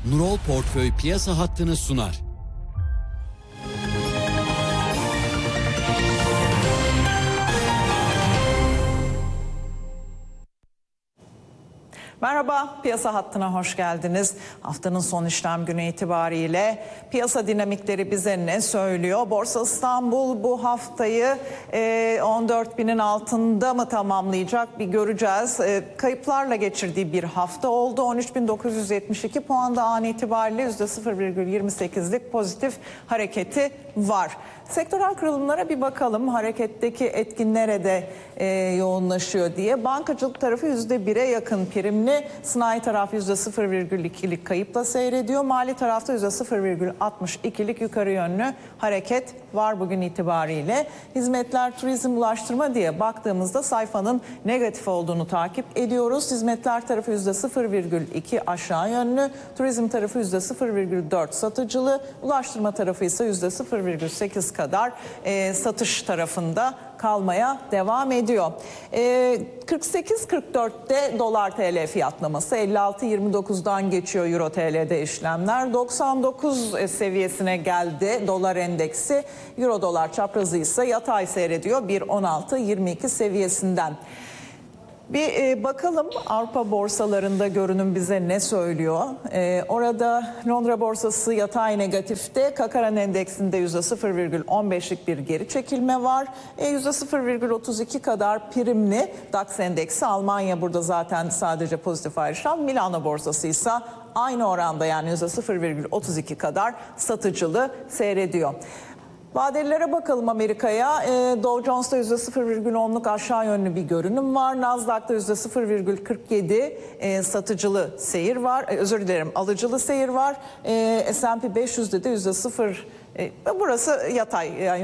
Nurol Portföy piyasa hattını sunar. Merhaba, piyasa hattına hoş geldiniz. Haftanın son işlem günü itibariyle piyasa dinamikleri bize ne söylüyor? Borsa İstanbul bu haftayı 14.000'in altında mı tamamlayacak bir göreceğiz. Kayıplarla geçirdiği bir hafta oldu. 13.972 puanda an itibariyle %0,28'lik pozitif hareketi var. Sektörel kırılımlara bir bakalım. Hareketteki etkin nerede yoğunlaşıyor diye. Bankacılık tarafı %1'e yakın primli. Sanayi tarafı %0,2'lik kayıpla seyrediyor. Mali tarafta %0,62'lik yukarı yönlü hareket var bugün itibariyle. Hizmetler, turizm, ulaştırma diye baktığımızda sayfanın negatif olduğunu takip ediyoruz. Hizmetler tarafı %0,2 aşağı yönlü. Turizm tarafı %0,4 satıcılı. Ulaştırma tarafı ise %0,8 kadar satış tarafında kalmaya devam ediyor. 48.44'te dolar TL fiyatlaması, 56.29'dan geçiyor euro TL'de işlemler. 99 seviyesine geldi dolar endeksi. Euro dolar çaprazı ise yatay seyrediyor 1.1622 seviyesinden. Bir bakalım Avrupa borsalarında görünüm bize ne söylüyor? Orada Londra borsası yatay negatifte, Kakaran endeksinde %0,15'lik bir geri çekilme var. %0,32 kadar primli DAX endeksi, Almanya burada zaten sadece pozitif ayrışan. Milano borsası ise aynı oranda, yani %0,32 kadar satıcılı seyrediyor. Vadelilere bakalım Amerika'ya. Dow Jones'ta %0,10'luk aşağı yönlü bir görünüm var. Nasdaq'ta %0,47 satıcılı seyir var. Alıcılı seyir var. S&P 500'de de %0, burası yatay, yani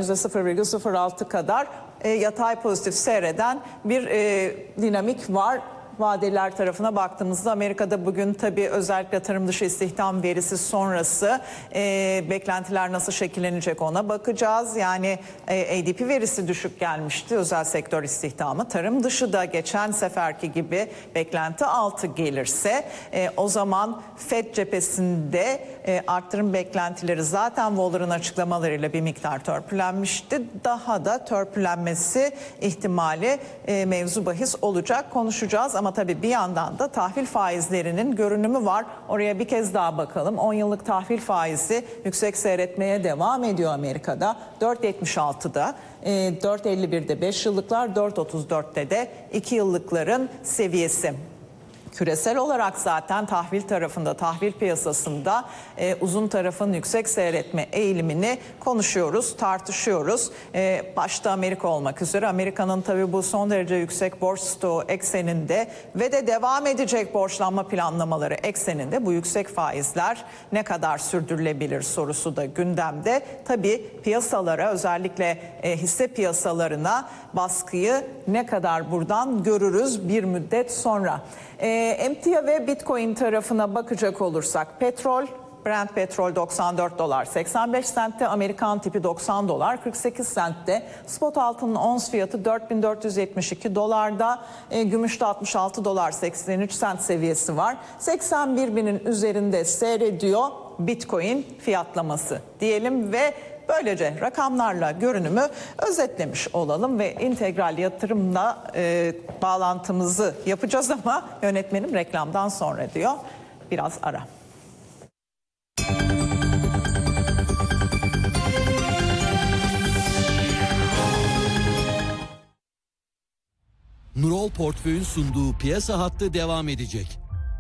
%0,06 kadar yatay pozitif seyreden bir dinamik var. Vadeliler tarafına baktığımızda Amerika'da bugün tabii özellikle tarım dışı istihdam verisi sonrası beklentiler nasıl şekillenecek ona bakacağız. Yani ADP verisi düşük gelmişti, özel sektör istihdamı. Tarım dışı da geçen seferki gibi beklenti altı gelirse o zaman FED cephesinde arttırım beklentileri zaten Waller'ın açıklamalarıyla bir miktar törpülenmişti. Daha da törpülenmesi ihtimali mevzu bahis olacak, konuşacağız. Ama tabii bir yandan da tahvil faizlerinin görünümü var. Oraya bir kez daha bakalım. 10 yıllık tahvil faizi yüksek seyretmeye devam ediyor Amerika'da. 4.76'da, 4.51'de 5 yıllıklar, 4.34'te de 2 yıllıkların seviyesi. Küresel olarak zaten tahvil tarafında, tahvil piyasasında uzun tarafın yüksek seyretme eğilimini konuşuyoruz, tartışıyoruz. Başta Amerika olmak üzere, Amerika'nın tabii bu son derece yüksek borç stoğu ekseninde ve de devam edecek borçlanma planlamaları ekseninde bu yüksek faizler ne kadar sürdürülebilir sorusu da gündemde. Tabii piyasalara, özellikle hisse piyasalarına baskıyı ne kadar buradan görürüz bir müddet sonra. Emtia ve Bitcoin tarafına bakacak olursak, petrol, Brent petrol 94 dolar 85 sentte, Amerikan tipi 90 dolar 48 sentte, spot altının ons fiyatı 4.472 dolarda, gümüşte 66 dolar 83 sent seviyesi var. 81.000'in üzerinde seyrediyor Bitcoin fiyatlaması diyelim ve böylece rakamlarla görünümü özetlemiş olalım ve integral yatırımla bağlantımızı yapacağız ama yönetmenim reklamdan sonra diyor. Biraz ara. Nurol Portföy'ün sunduğu piyasa hattı devam edecek.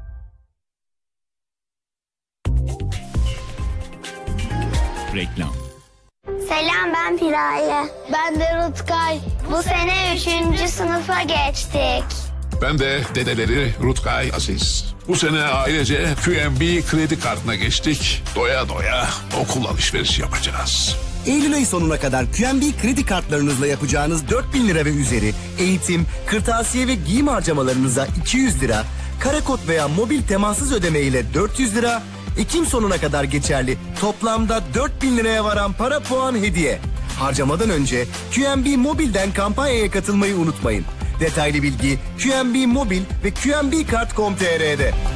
Reklam. Selam, ben Piraye. Ben de Rutkay. Bu sene 3. sınıfa geçtik. Ben de dedeleri Rutkay Aziz. Bu sene ailece QNB kredi kartına geçtik. Doya doya okul alışverişi yapacağız. Eylül ayı sonuna kadar QNB kredi kartlarınızla yapacağınız 4.000 lira ve üzeri eğitim, kırtasiye ve giyim harcamalarınıza 200 lira, karakod veya mobil temassız ödeme ile 400 lira, Ekim sonuna kadar geçerli toplamda 4.000 liraya varan para puan hediye. Harcamadan önce QNB Mobil'den kampanyaya katılmayı unutmayın. Detaylı bilgi QNB Mobil ve QNBkart.com.tr'de.